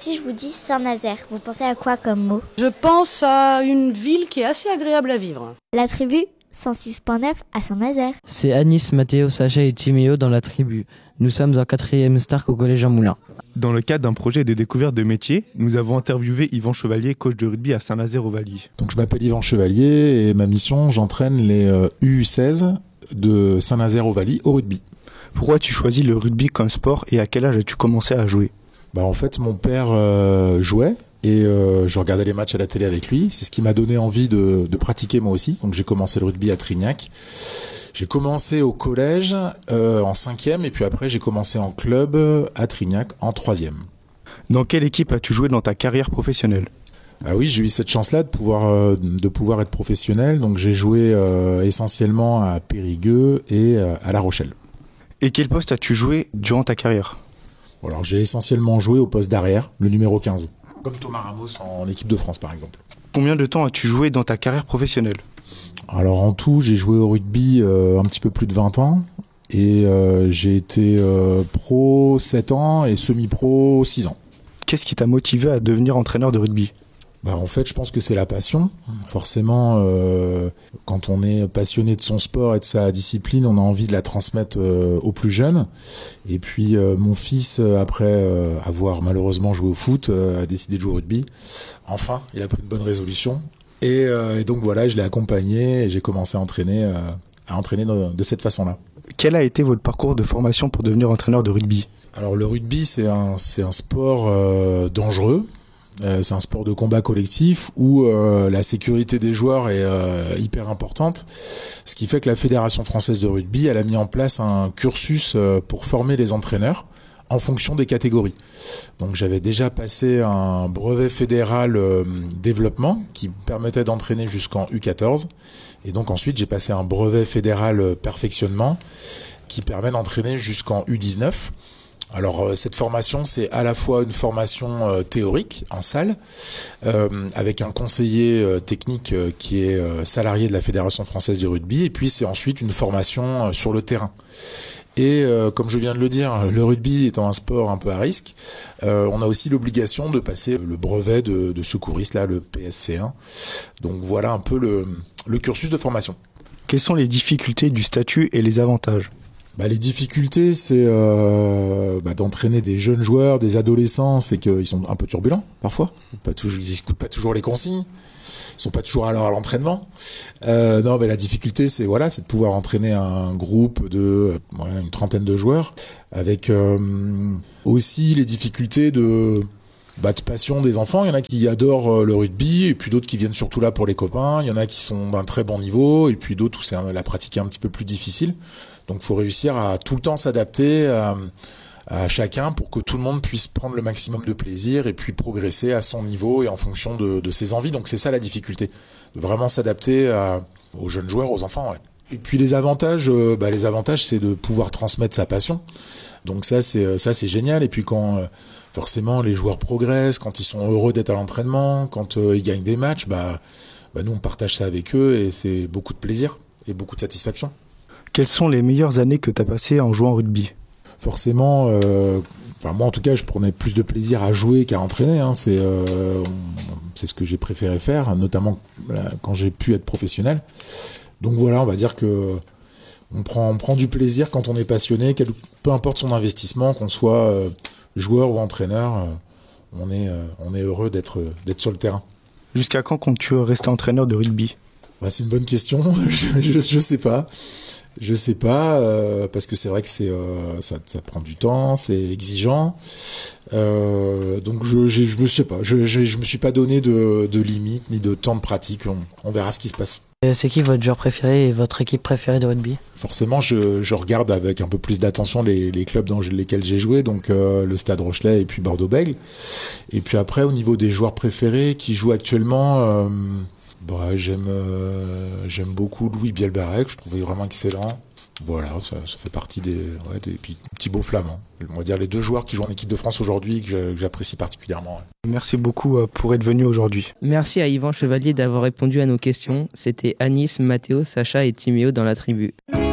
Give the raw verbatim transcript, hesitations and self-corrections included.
Si je vous dis Saint-Nazaire, vous pensez à quoi comme mot? Je pense à une ville qui est assez agréable à vivre. La tribu cent six point neuf à Saint-Nazaire. C'est Anis, Mathéo, Sacha et Timéo dans la tribu. Nous sommes en quatrième Stark au collège Jean Moulin. Dans le cadre d'un projet de découverte de métier, nous avons interviewé Yvan Chevalier, coach de rugby à Saint-Nazaire-au-Valy. Donc je m'appelle Yvan Chevalier et ma mission, j'entraîne les euh, U seize de Saint-Nazaire-au-Valy au rugby. Pourquoi as-tu choisi le rugby comme sport et à quel âge as-tu commencé à jouer? Bah en fait, mon père euh, jouait et euh, je regardais les matchs à la télé avec lui. C'est ce qui m'a donné envie de, de pratiquer moi aussi. Donc j'ai commencé le rugby à Trignac. J'ai commencé au collège euh, en cinquième et puis après j'ai commencé en club à Trignac en troisième. Dans quelle équipe as-tu joué dans ta carrière professionnelle? Ah oui, j'ai eu cette chance-là de pouvoir euh, de pouvoir être professionnel. Donc j'ai joué euh, essentiellement à Périgueux et euh, à La Rochelle. Et quel poste as-tu joué durant ta carrière? Alors j'ai essentiellement joué au poste d'arrière, le numéro quinze. Comme Thomas Ramos en équipe de France par exemple. Combien de temps as-tu joué dans ta carrière professionnelle? Alors en tout, j'ai joué au rugby euh, un petit peu plus de vingt ans. Et euh, j'ai été euh, pro sept ans et semi-pro six ans. Qu'est-ce qui t'a motivé à devenir entraîneur de rugby? Bah en fait, je pense que c'est la passion. Forcément, euh, quand on est passionné de son sport et de sa discipline, on a envie de la transmettre euh, aux plus jeunes. Et puis, euh, mon fils, après euh, avoir malheureusement joué au foot, euh, a décidé de jouer au rugby. Enfin, il a pris une bonne résolution. Et, euh, et donc voilà, je l'ai accompagné et j'ai commencé à entraîner, euh, à entraîner de, de cette façon-là. Quel a été votre parcours de formation pour devenir entraîneur de rugby? Alors le rugby, c'est un, c'est un sport euh, dangereux. Euh, c'est un sport de combat collectif où euh, la sécurité des joueurs est euh, hyper importante, ce qui fait que la Fédération française de rugby elle a mis en place un cursus euh, pour former les entraîneurs en fonction des catégories. Donc j'avais déjà passé un brevet fédéral euh, développement qui me permettait d'entraîner jusqu'en U quatorze et donc ensuite j'ai passé un brevet fédéral euh, perfectionnement qui permet d'entraîner jusqu'en U dix-neuf. Alors cette formation, c'est à la fois une formation euh, théorique en salle, euh, avec un conseiller euh, technique euh, qui est euh, salarié de la Fédération française de rugby, et puis c'est ensuite une formation euh, sur le terrain. Et euh, comme je viens de le dire, le rugby étant un sport un peu à risque, euh, on a aussi l'obligation de passer le brevet de, de secouriste, là, le P S C un. Donc voilà un peu le, le cursus de formation. Quelles sont les difficultés du statut et les avantages? Bah, les difficultés, c'est euh, bah, d'entraîner des jeunes joueurs, des adolescents, c'est qu'ils sont un peu turbulents parfois. Pas toujours, ils n'écoutent pas toujours les consignes, ils sont pas toujours à l'heure à l'entraînement. Euh, non, mais la difficulté, c'est voilà, c'est de pouvoir entraîner un groupe de ouais, une trentaine de joueurs, avec euh, aussi les difficultés de bah, de passion des enfants. Il y en a qui adorent le rugby, et puis d'autres qui viennent surtout là pour les copains. Il y en a qui sont d'un très bon niveau, et puis d'autres où c'est la pratique est un petit peu plus difficile. Donc il faut réussir à tout le temps s'adapter à, à chacun pour que tout le monde puisse prendre le maximum de plaisir et puis progresser à son niveau et en fonction de, de ses envies. Donc c'est ça la difficulté, de vraiment s'adapter à, aux jeunes joueurs, aux enfants. Ouais. Et puis les avantages, euh, bah, les avantages c'est de pouvoir transmettre sa passion. Donc ça c'est ça c'est génial. Et puis quand euh, forcément les joueurs progressent, quand ils sont heureux d'être à l'entraînement, quand euh, ils gagnent des matchs, bah, bah nous on partage ça avec eux et c'est beaucoup de plaisir et beaucoup de satisfaction. Quelles sont les meilleures années que tu as passées en jouant au rugby? Forcément, euh, enfin moi en tout cas, je prenais plus de plaisir à jouer qu'à entraîner. Hein. C'est, euh, c'est ce que j'ai préféré faire, notamment là, quand j'ai pu être professionnel. Donc voilà, on va dire que on prend, on prend du plaisir quand on est passionné, quel, peu importe son investissement, qu'on soit euh, joueur ou entraîneur, euh, on est, euh, on est heureux d'être, d'être sur le terrain. Jusqu'à quand comptes-tu rester entraîneur de rugby? Bah, c'est une bonne question, je, je, je sais pas. Je sais pas, euh, parce que c'est vrai que c'est euh, ça, ça prend du temps, c'est exigeant. Euh, donc je, je, je me sais pas, je, je, je me suis pas donné de, de limite ni de temps de pratique. On, on verra ce qui se passe. C'est qui votre joueur préféré et votre équipe préférée de rugby? Forcément, je, je regarde avec un peu plus d'attention les, les clubs dans lesquels j'ai joué, donc euh, le Stade Rochelais et puis Bordeaux-Bègles. Et puis après, au niveau des joueurs préférés qui jouent actuellement. Euh, Bah, j'aime euh, j'aime beaucoup Louis Bielbarrec, je trouvais vraiment excellent. Voilà, ça, ça fait partie des, ouais, des petits beaux flamands. On va dire les deux joueurs qui jouent en équipe de France aujourd'hui que, que j'apprécie particulièrement. Ouais. Merci beaucoup pour être venu aujourd'hui. Merci à Yvan Chevalier d'avoir répondu à nos questions. C'était Anis, Mathéo, Sacha et Timéo dans la tribu.